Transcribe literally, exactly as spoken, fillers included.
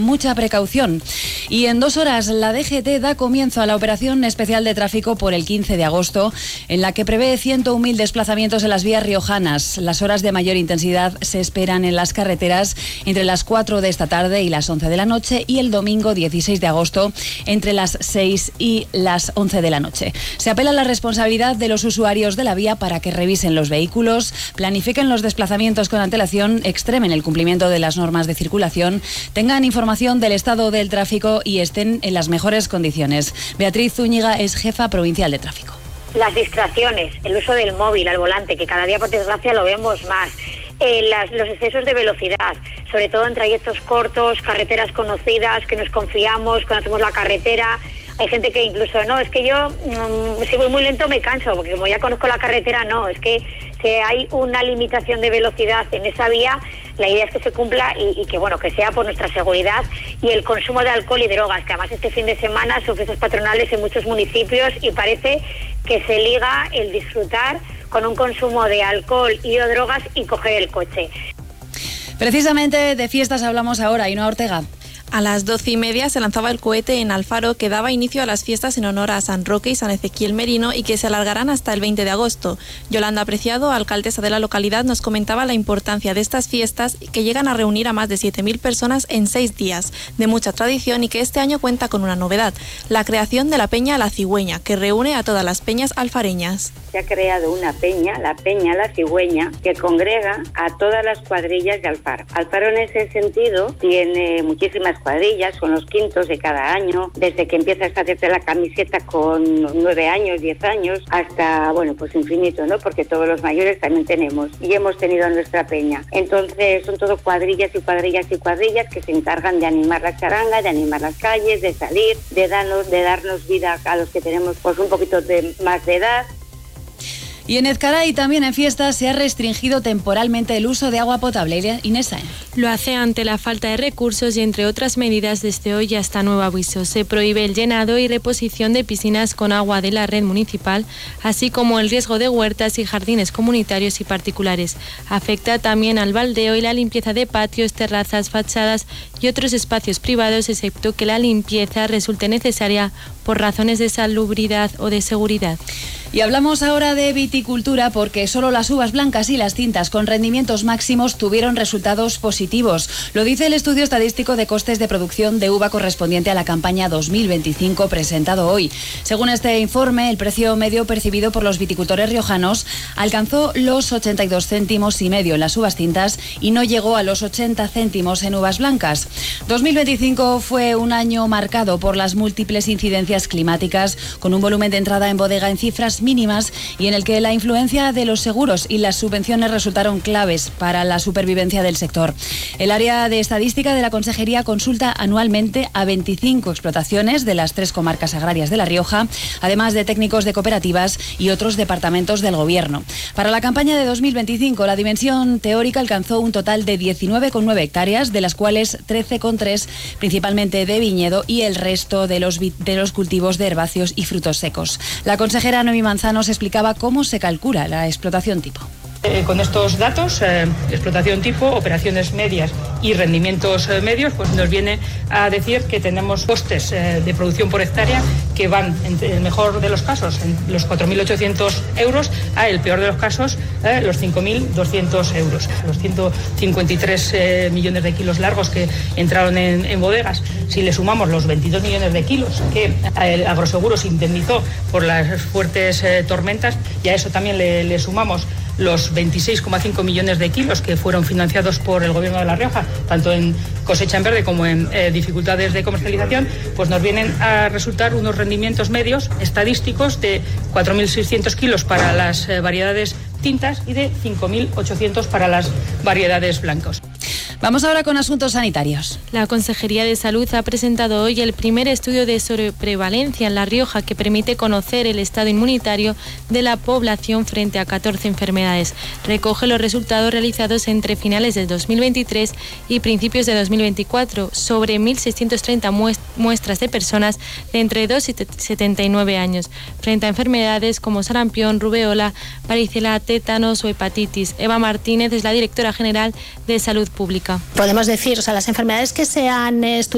mucha precaución. Y en dos horas la D G T da comienzo a la operación especial de tráfico por el quince de agosto, en la que prevé ciento un mil desplazamientos en las vías riojanas. Las horas de mayor intensidad se esperan en las carreteras entre las cuatro de esta tarde y las once de la noche, y el domingo dieciséis de agosto entre las seis y las once de la noche. Se apela a la responsabilidad de los usuarios de la vía para que revisen los vehículos, planifiquen los desplazamientos con antelación, extremen el cumplimiento de las normas de circulación, tengan información del estado del tráfico y estén en las mejores condiciones. Beatriz Zúñiga es jefa provincial de tráfico. Las distracciones, el uso del móvil al volante, que cada día por desgracia lo vemos más. Eh, las, los excesos de velocidad, sobre todo en trayectos cortos, carreteras conocidas, que nos confiamos, conocemos la carretera. Hay gente que incluso, no, es que yo mmm, si voy muy lento me canso, porque como ya conozco la carretera, no, es que si hay una limitación de velocidad en esa vía, la idea es que se cumpla y, y que, bueno, que sea por nuestra seguridad. Y el consumo de alcohol y drogas, que además este fin de semana son fiestas patronales en muchos municipios y parece que se liga el disfrutar con un consumo de alcohol y o drogas y coger el coche. Precisamente de fiestas hablamos ahora, Ainhoa Ortega. A las doce y media se lanzaba el cohete en Alfaro, que daba inicio a las fiestas en honor a San Roque y San Ezequiel Merino, y que se alargarán hasta el veinte de agosto. Yolanda Apreciado, alcaldesa de la localidad, nos comentaba la importancia de estas fiestas, que llegan a reunir a más de siete mil personas en seis días, de mucha tradición, y que este año cuenta con una novedad: la creación de la Peña La Cigüeña, que reúne a todas las peñas alfareñas. Se ha creado una peña, la Peña La Cigüeña, que congrega a todas las cuadrillas de Alfaro. Alfaro en ese sentido tiene muchísimas cuadrillas, son los quintos de cada año, desde que empiezas a hacerte la camiseta con nueve años, diez años, hasta, bueno, pues infinito, ¿no? Porque todos los mayores también tenemos y hemos tenido nuestra peña. Entonces son todo cuadrillas y cuadrillas y cuadrillas que se encargan de animar la charanga, de animar las calles, de salir, de darnos, de darnos vida a los que tenemos pues un poquito de más de edad. Y en Ezcaray, también en fiestas, se ha restringido temporalmente el uso de agua potable. Inés Sáenz. Lo hace ante la falta de recursos y, entre otras medidas, desde hoy hasta nuevo aviso. Se prohíbe el llenado y reposición de piscinas con agua de la red municipal, así como el riesgo de huertas y jardines comunitarios y particulares. Afecta también al baldeo y la limpieza de patios, terrazas, fachadas y otros espacios privados, excepto que la limpieza resulte necesaria por razones de salubridad o de seguridad. Y hablamos ahora de viticultura, porque solo las uvas blancas y las tintas con rendimientos máximos tuvieron resultados positivos. Lo dice el estudio estadístico de costes de producción de uva correspondiente a la campaña dos mil veinticinco presentado hoy. Según este informe, el precio medio percibido por los viticultores riojanos alcanzó los ochenta y dos céntimos y medio en las uvas tintas y no llegó a los ochenta céntimos en uvas blancas. dos mil veinticinco fue un año marcado por las múltiples incidencias climáticas, con un volumen de entrada en bodega en cifras mínimas y en el que la influencia de los seguros y las subvenciones resultaron claves para la supervivencia del sector. El área de estadística de la Consejería consulta anualmente a veinticinco explotaciones de las tres comarcas agrarias de La Rioja, además de técnicos de cooperativas y otros departamentos del Gobierno. Para la campaña de dos mil veinticinco, la dimensión teórica alcanzó un total de diecinueve coma nueve hectáreas, de las cuales trece coma tres principalmente de viñedo y el resto de los, de los cultivos de herbáceos y frutos secos. La consejera Noemí Manzanos explicaba cómo se calcula la explotación tipo. Eh, con estos datos, eh, explotación tipo, operaciones medias y rendimientos eh, medios, pues nos viene a decir que tenemos costes eh, de producción por hectárea que van, en el mejor de los casos, en los cuatro mil ochocientos euros, a el peor de los casos, eh, los cinco mil doscientos euros. Los ciento cincuenta y tres eh, millones de kilos largos que entraron en, en bodegas, si le sumamos los veintidós millones de kilos que el agroseguro se indemnizó por las fuertes eh, tormentas, y a eso también le, le sumamos los veintiséis coma cinco millones de kilos que fueron financiados por el Gobierno de La Rioja, tanto en cosecha en verde como en eh, dificultades de comercialización, pues nos vienen a resultar unos rendimientos medios estadísticos de cuatro mil seiscientos kilos para las eh, variedades tintas y de cinco mil ochocientos para las variedades blancos. Vamos ahora con asuntos sanitarios. La Consejería de Salud ha presentado hoy el primer estudio de sobreprevalencia en La Rioja, que permite conocer el estado inmunitario de la población frente a catorce enfermedades. Recoge los resultados realizados entre finales de dos mil veintitrés y principios de dos mil veinticuatro sobre mil seiscientas treinta muestras de personas de entre dos y setenta y nueve años, frente a enfermedades como sarampión, rubeola, varicela, tétanos o hepatitis. Eva Martínez es la directora general de Salud Pública. Podemos decir, o sea, las enfermedades que se han estudiado